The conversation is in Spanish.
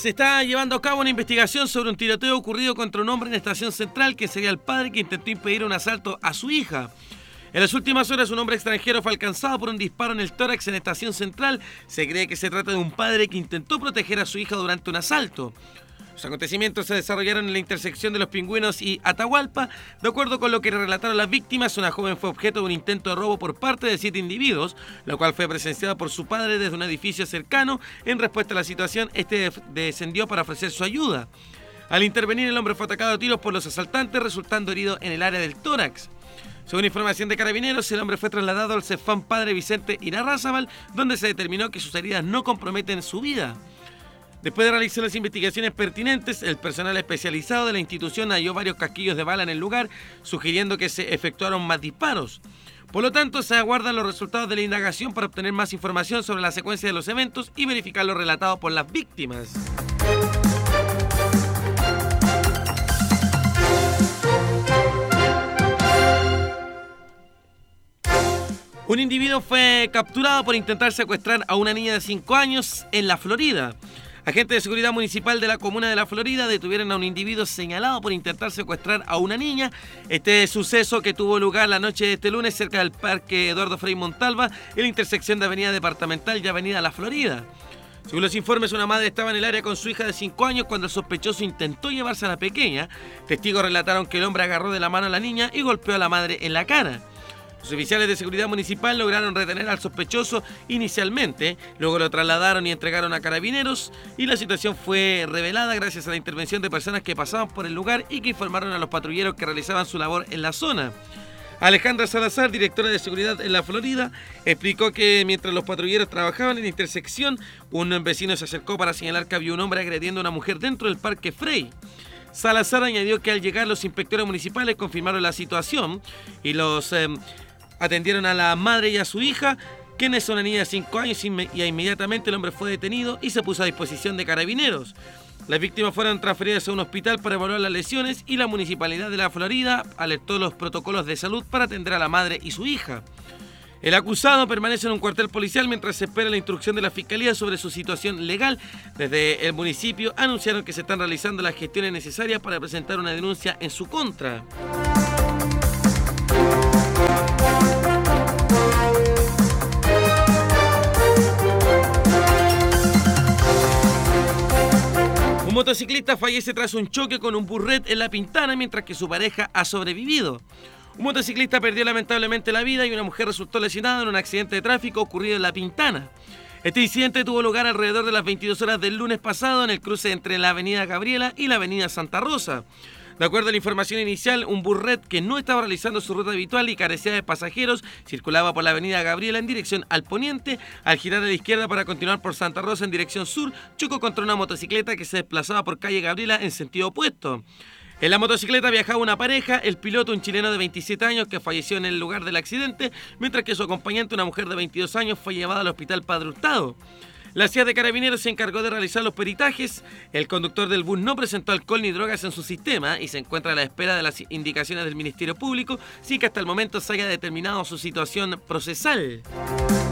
Se está llevando a cabo una investigación sobre un tiroteo ocurrido contra un hombre en Estación Central, que sería el padre que intentó impedir un asalto a su hija. En las últimas horas, un hombre extranjero fue alcanzado por un disparo en el tórax en Estación Central. Se cree que se trata de un padre que intentó proteger a su hija durante un asalto. Los acontecimientos se desarrollaron en la intersección de Los Pingüinos y Atahualpa. De acuerdo con lo que relataron las víctimas, una joven fue objeto de un intento de robo por parte de 7 individuos, lo cual fue presenciado por su padre desde un edificio cercano. En respuesta a la situación, este descendió para ofrecer su ayuda. Al intervenir, el hombre fue atacado a tiros por los asaltantes, resultando herido en el área del tórax. Según información de Carabineros, el hombre fue trasladado al CEFAM Padre Vicente Irarrázaval, donde se determinó que sus heridas no comprometen su vida. Después de realizar las investigaciones pertinentes, el personal especializado de la institución halló varios casquillos de bala en el lugar, sugiriendo que se efectuaron más disparos. Por lo tanto, se aguardan los resultados de la indagación para obtener más información sobre la secuencia de los eventos y verificar lo relatado por las víctimas. Un individuo fue capturado por intentar secuestrar a una niña de 5 años en la Florida. Agentes de seguridad municipal de la comuna de La Florida detuvieron a un individuo señalado por intentar secuestrar a una niña. Este suceso, que tuvo lugar la noche de este lunes cerca del Parque Eduardo Frei Montalva, en la intersección de Avenida Departamental y Avenida La Florida. Según los informes, una madre estaba en el área con su hija de 5 años cuando el sospechoso intentó llevarse a la pequeña. Testigos relataron que el hombre agarró de la mano a la niña y golpeó a la madre en la cara. Los oficiales de seguridad municipal lograron retener al sospechoso inicialmente, luego lo trasladaron y entregaron a Carabineros, y la situación fue revelada gracias a la intervención de personas que pasaban por el lugar y que informaron a los patrulleros que realizaban su labor en la zona. Alejandra Salazar, directora de seguridad en La Florida, explicó que mientras los patrulleros trabajaban en la intersección, un vecino se acercó para señalar que había un hombre agrediendo a una mujer dentro del Parque Frei. Salazar añadió que al llegar los inspectores municipales confirmaron la situación y los atendieron a la madre y a su hija, quien es una niña de 5 años, y inmediatamente el hombre fue detenido y se puso a disposición de Carabineros. Las víctimas fueron transferidas a un hospital para evaluar las lesiones y la Municipalidad de La Florida alertó los protocolos de salud para atender a la madre y su hija. El acusado permanece en un cuartel policial mientras se espera la instrucción de la Fiscalía sobre su situación legal. Desde el municipio anunciaron que se están realizando las gestiones necesarias para presentar una denuncia en su contra. Un motociclista fallece tras un choque con un burret en La Pintana, mientras que su pareja ha sobrevivido. Un motociclista perdió lamentablemente la vida y una mujer resultó lesionada en un accidente de tráfico ocurrido en La Pintana. Este incidente tuvo lugar alrededor de las 22 horas del lunes pasado en el cruce entre la avenida Gabriela y la avenida Santa Rosa. De acuerdo a la información inicial, un burret que no estaba realizando su ruta habitual y carecía de pasajeros circulaba por la avenida Gabriela en dirección al poniente. Al girar a la izquierda para continuar por Santa Rosa en dirección sur, chocó contra una motocicleta que se desplazaba por calle Gabriela en sentido opuesto. En la motocicleta viajaba una pareja, el piloto, un chileno de 27 años que falleció en el lugar del accidente, mientras que su acompañante, una mujer de 22 años, fue llevada al hospital Padre Hurtado. La CIA de Carabineros se encargó de realizar los peritajes. El conductor del bus no presentó alcohol ni drogas en su sistema y se encuentra a la espera de las indicaciones del Ministerio Público, sin que hasta el momento se haya determinado su situación procesal.